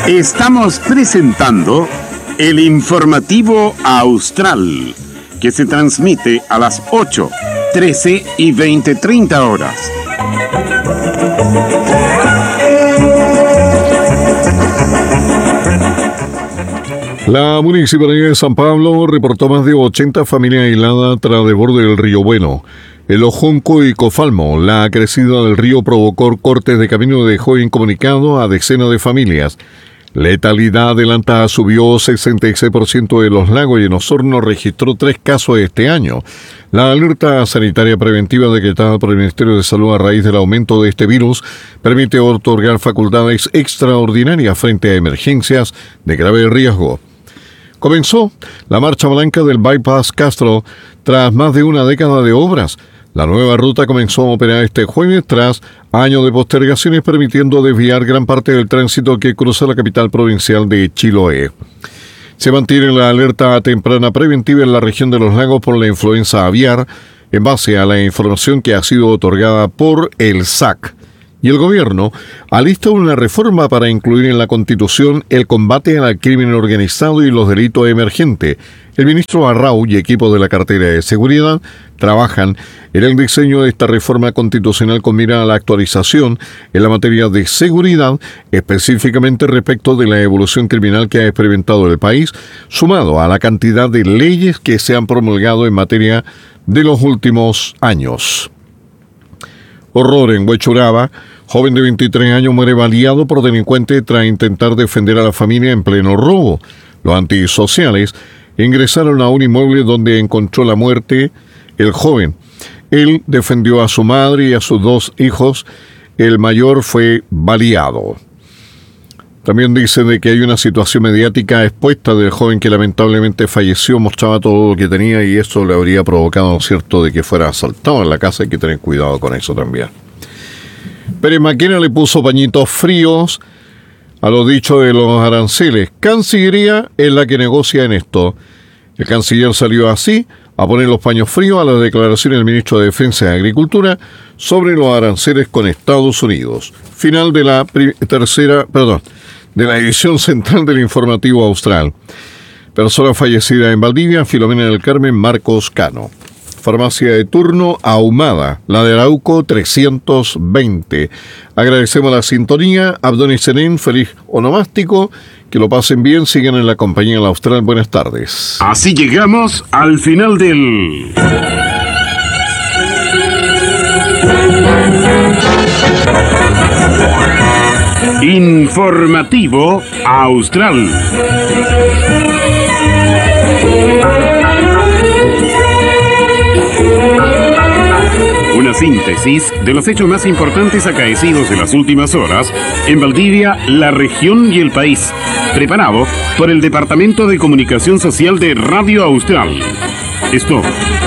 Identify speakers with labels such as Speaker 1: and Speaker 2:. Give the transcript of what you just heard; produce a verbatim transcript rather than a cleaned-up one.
Speaker 1: Estamos presentando el informativo Austral, que se transmite a las ocho, trece y veinte treinta horas.
Speaker 2: La Municipalidad de San Pablo reportó más de ochenta familias aisladas tras desborde del río Bueno. El Ojonco y Cofalmo, la crecida del río provocó cortes de camino y dejó incomunicado a decenas de familias. Letalidad adelantada subió sesenta y seis por ciento de los lagos y en Osorno registró tres casos este año. La alerta sanitaria preventiva decretada por el Ministerio de Salud a raíz del aumento de este virus permite otorgar facultades extraordinarias frente a emergencias de grave riesgo. Comenzó la marcha blanca del Bypass Castro tras más de una década de obras. La nueva ruta comenzó a operar este jueves tras años de postergaciones, permitiendo desviar gran parte del tránsito que cruza la capital provincial de Chiloé. Se mantiene la alerta temprana preventiva en la región de los lagos por la influenza aviar, en base a la información que ha sido otorgada por el S A C. Y el gobierno alista una reforma para incluir en la Constitución el combate al crimen organizado y los delitos emergentes. El ministro Arrau y equipo de la cartera de seguridad trabajan en el diseño de esta reforma constitucional con mira a la actualización en la materia de seguridad, específicamente respecto de la evolución criminal que ha experimentado el país, sumado a la cantidad de leyes que se han promulgado en materia de los últimos años. Horror en Huechuraba. Joven de veintitrés años muere baleado por delincuente tras intentar defender a la familia en pleno robo. Los antisociales ingresaron a un inmueble donde encontró la muerte el joven. Él defendió a su madre y a sus dos hijos. El mayor fue baleado. También dice de que hay una situación mediática expuesta del joven que lamentablemente falleció, mostraba todo lo que tenía y eso le habría provocado, ¿cierto?, de que fuera asaltado en la casa. Hay que tener cuidado con eso también. Pérez Maquena le puso pañitos fríos a lo dicho de los aranceles. Cancillería es la que negocia en esto. El canciller salió así a poner los paños fríos a las declaraciones del ministro de Defensa y Agricultura sobre los aranceles con Estados Unidos. Final de la pri- tercera, perdón, de la edición central del informativo Austral. Persona fallecida en Valdivia, Filomena del Carmen, Marcos Cano. Farmacia de turno Ahumada, la de Arauco trescientos veinte. Agradecemos la sintonía. Abdón y Senén, feliz onomástico. Que lo pasen bien, sigan en la compañía de la Austral. Buenas tardes.
Speaker 1: Así llegamos al final del informativo Austral. Una síntesis de los hechos más importantes acaecidos en las últimas horas en Valdivia, la región y el país, preparado por el Departamento de Comunicación Social de Radio Austral. Esto